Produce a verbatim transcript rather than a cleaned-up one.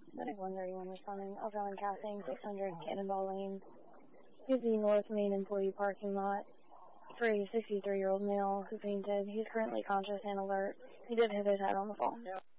Medic one thirty-one responding. Alpha Casting, six hundred Cannonball Lane. He's the North Main employee parking lot for a sixty-three-year-old male who fainted. He's currently conscious and alert. He did hit his head on the fall.